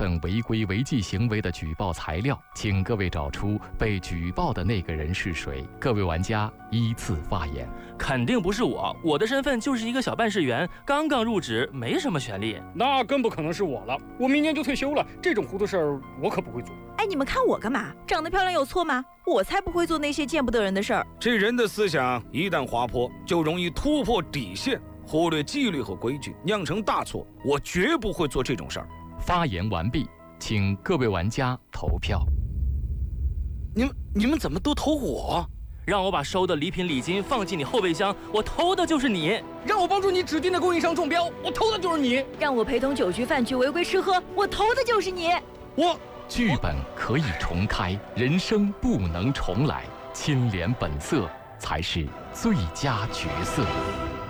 份违规违纪行为的举报材料，请各位找出被举报的那个人是谁。各位玩家依次发言。 肯定不是我，我的身份就是一个小办事员，刚刚入职，没什么权利。 那更不可能是我了，我明年就退休了，这种糊涂事儿我可不会做。 哎，你们看我干嘛？长得漂亮有错吗？我才不会做那些见不得人的事儿。 这人的思想一旦滑坡，就容易突破底线，忽略纪律和规矩，酿成大错。我绝不会做这种事儿。 发言完毕，请各位玩家投票。 你们怎么都投我？ 让我把收的礼品礼金放进你后备箱，我投的就是你。 让我帮助你指定的供应商中标，我投的就是你。 让我陪同酒局饭局违规吃喝，我投的就是你。 剧本可以重开，人生不能重来，清廉本色才是最佳角色。